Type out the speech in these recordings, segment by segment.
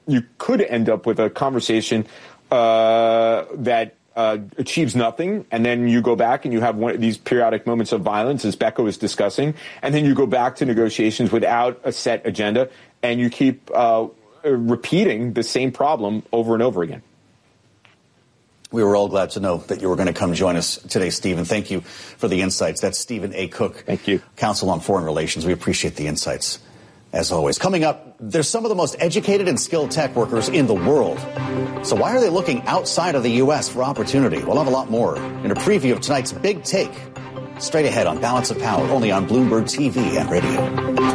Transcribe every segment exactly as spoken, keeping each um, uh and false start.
you could end up with a conversation uh, that uh, achieves nothing, and then you go back and you have one of these periodic moments of violence, as Becca was discussing, and then you go back to negotiations without a set agenda, and you keep uh, repeating the same problem over and over again. We were all glad to know that you were going to come join us today, Stephen. Thank you for the insights. That's Stephen A. Cook. Thank you. Counsel on Foreign Relations. We appreciate the insights, as always. Coming up, there's some of the most educated and skilled tech workers in the world. So why are they looking outside of the U S for opportunity? We'll have a lot more in a preview of tonight's Big Take. Straight ahead on Balance of Power, only on Bloomberg T V and radio.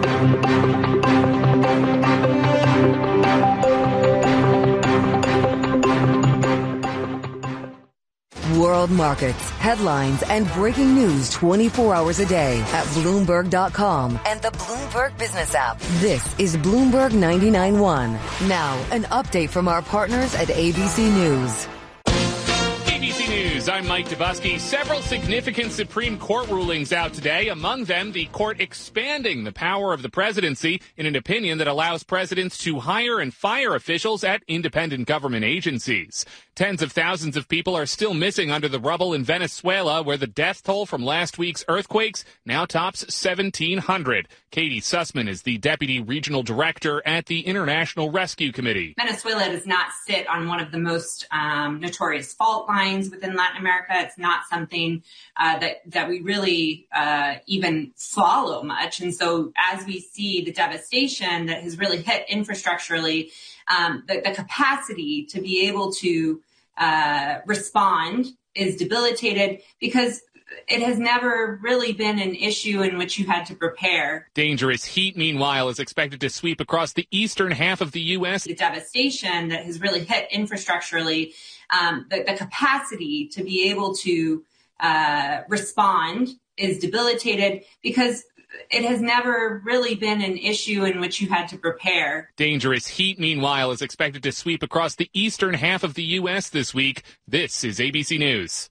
World markets, headlines, and breaking news twenty-four hours a day at Bloomberg dot com and the Bloomberg Business app. This is Bloomberg ninety-nine point one. Now, an update from our partners at A B C News. A B C News, I'm Mike Dubusky. Several significant Supreme Court rulings out today. Among them, the court expanding the power of the presidency in an opinion that allows presidents to hire and fire officials at independent government agencies. Tens of thousands of people are still missing under the rubble in Venezuela, where the death toll from last week's earthquakes now tops seventeen hundred. Katie Sussman is the Deputy Regional Director at the International Rescue Committee. Venezuela does not sit on one of the most um, notorious fault lines within Latin America. It's not something uh, that, that we really uh, even follow much. And so as we see the devastation that has really hit infrastructurally, um, the, the capacity to be able to uh, respond is debilitated because it has never really been an issue in which you had to prepare. Dangerous heat, meanwhile, is expected to sweep across the eastern half of the U S. The devastation that has really hit infrastructurally, um, the, the capacity to be able to uh, respond is debilitated because it has never really been an issue in which you had to prepare. Dangerous heat, meanwhile, is expected to sweep across the eastern half of the U S this week. This is A B C News.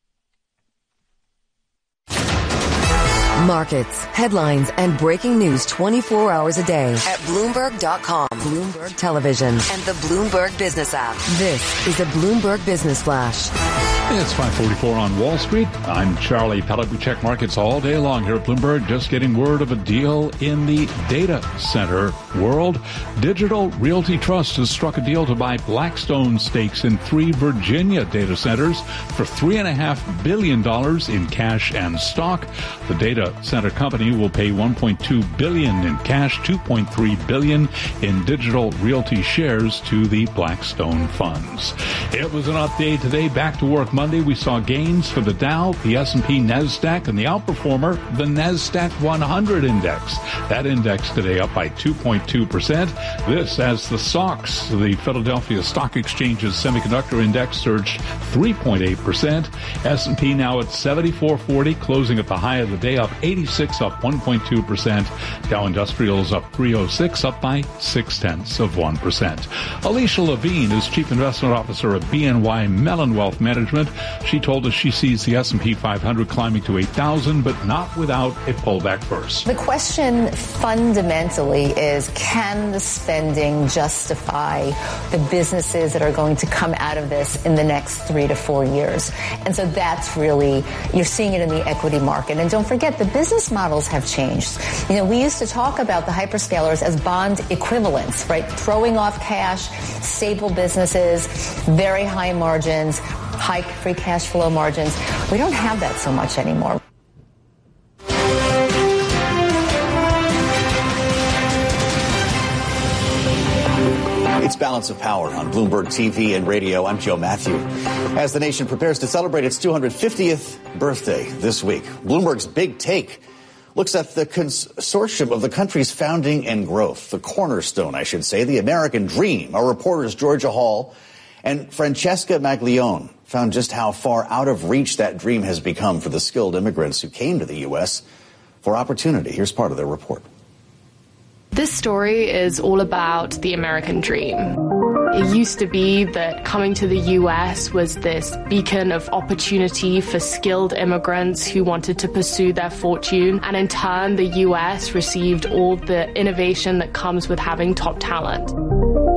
Markets, headlines, and breaking news twenty-four hours a day at Bloomberg dot com, Bloomberg Television, and the Bloomberg Business app. This is a Bloomberg Business Flash. It's five forty-four on Wall Street. I'm Charlie Pellet. We check markets all day long here at Bloomberg. Just getting word of a deal in the data center world. Digital Realty Trust has struck a deal to buy Blackstone stakes in three Virginia data centers for three point five billion dollars in cash and stock. The data center company will pay one point two billion dollars in cash, two point three billion dollars in Digital Realty shares to the Blackstone funds. It was an update today. Back to work Monday. We saw gains for the Dow, the S and P, NASDAQ, and the outperformer, the NASDAQ one hundred index. That index today up by two point two percent. This as the S O X, the Philadelphia Stock Exchange's semiconductor index, surged three point eight percent. S and P now at seventy-four forty, closing at the high of the day, up eighty-six, up one point two percent. Dow Industrials up three oh six, up by six tenths of one percent. Alicia Levine is Chief Investment Officer of B N Y Mellon Wealth Management. She told us she sees the S and P five hundred climbing to eight thousand, but not without a pullback first. The question fundamentally is, can the spending justify the businesses that are going to come out of this in the next three to four years? And so that's really, you're seeing it in the equity market. And don't forget, the business models have changed. You know, we used to talk about the hyperscalers as bond equivalents, right? Throwing off cash, stable businesses, very high margins, high free cash flow margins. We don't have that so much anymore. It's Balance of Power on Bloomberg T V and radio. I'm Joe Matthew. As the nation prepares to celebrate its two hundred fiftieth birthday this week, Bloomberg's Big Take looks at the consortium of the country's founding and growth, the cornerstone, I should say, the American dream. Our reporters Georgia Hall and Francesca Maglione found just how far out of reach that dream has become for the skilled immigrants who came to the U S for opportunity. Here's part of their report. This story is all about the American dream. It used to be that coming to the U S was this beacon of opportunity for skilled immigrants who wanted to pursue their fortune, and in turn, the U S received all the innovation that comes with having top talent.